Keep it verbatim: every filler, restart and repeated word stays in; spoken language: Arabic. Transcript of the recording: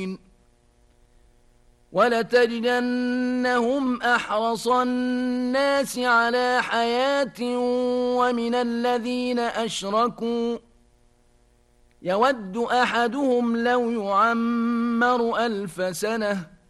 ولتجدنهم أحرص الناس على حياة ومن الذين أشركوا يود أحدهم لو يعمر ألف سنة